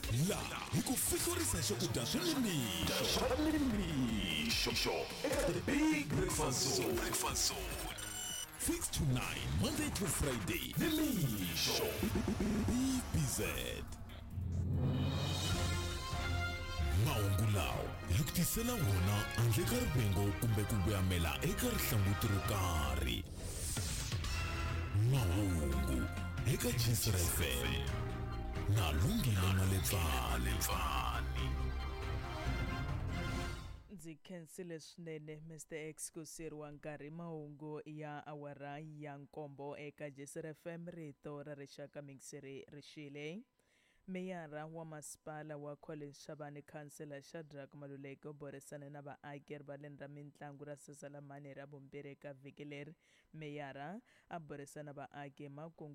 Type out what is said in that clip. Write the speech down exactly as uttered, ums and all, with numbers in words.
la hi ku fihlurisa swakudya swa nimixo eka the big breakfast zone breakfast zone six to nine Monday to Friday nimixo B B Z mahungu lawa hi ku tisela wona handle ka rivengo kumbe ku vuyamela eka rihlanguti ro karhi mahungu eka Jisra F M na Lungile Malepfani. Ndzi khensile swinene Mister X ku siriwa nkarhi mahungu ya awara ya nkombo eka Jisra F M rito ra rixaka Mixere Rishile. Meyara wa masipala wa College Shabane Councillor Shadrack Maluleke borisana na vaaki va lendra mitlangu ra Sesalamani ra vumbirhi ka vhiki leri. Meyara a borisana vaaki makungu